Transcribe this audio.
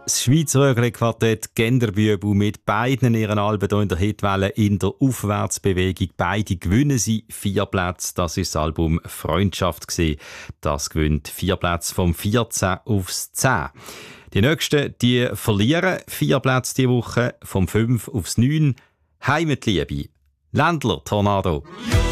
Das Schweizer Rögli-Quartett Genderbübel mit beiden ihren Alben hier in der Hitwelle in der Aufwärtsbewegung. Beide gewinnen sie 4 Plätze. Das ist das Album «Freundschaft» gewesen. Das gewinnt 4 Plätze vom 14 aufs 10. Die nächsten, die verlieren 4 Plätze diese Woche vom 5 aufs 9. Heimatliebe. Ländler Tornado.